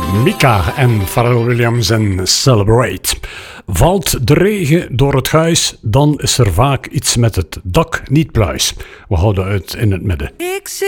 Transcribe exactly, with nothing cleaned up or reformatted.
Mika en Pharrell Williams en Celebrate. Valt de regen door het huis, dan is er vaak iets met het dak niet pluis. We houden het in het midden. Ik zit